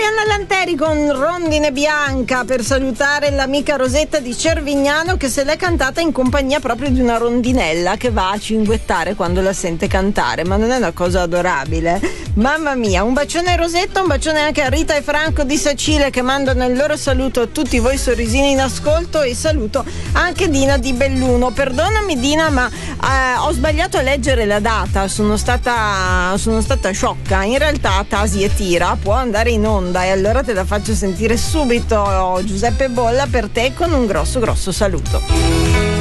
Arianna Lanteri con Rondine Bianca per salutare l'amica Rosetta di Cervignano, che se l'è cantata in compagnia proprio di una rondinella che va a cinguettare quando la sente cantare. Ma non è una cosa adorabile? Mamma mia, un bacione a Rosetta, un bacione anche a Rita e Franco di Sacile che mandano il loro saluto a tutti voi sorrisini in ascolto, e saluto anche Dina di Belluno. Perdonami Dina, ma ho sbagliato a leggere la data, sono stata sciocca. In realtà Tasi e Tira può andare in onda, e allora te la faccio sentire subito. Giuseppe Bolla per te con un grosso saluto.